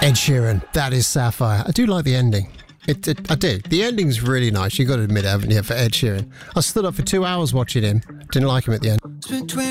Ed Sheeran, that is Sapphire. I do like the ending. I do. The ending's really nice. You've got to admit it, haven't you, for Ed Sheeran. I stood up for 2 hours watching him. Didn't like him at the end.